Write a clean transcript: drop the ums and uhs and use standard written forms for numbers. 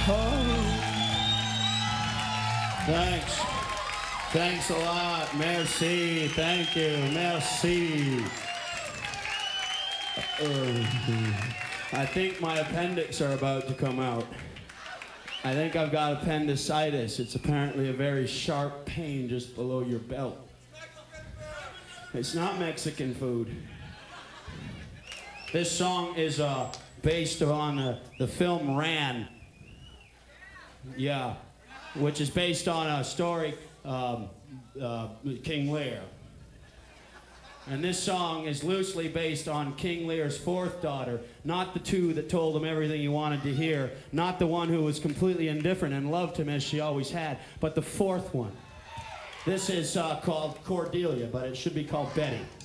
Thanks. Thanks a lot. Merci. Thank you. Merci. I think my appendix are about to come out. I think I've got appendicitis. It's apparently a very sharp pain just below your belt. It's not Mexican food. This song is based on the film Ran. Yeah, which is based on a story, King Lear. And this song is loosely based on King Lear's fourth daughter, not the two that told him everything he wanted to hear, not the one who was completely indifferent and loved him as she always had, but the fourth one. This is called Cordelia, but it should be called Betty.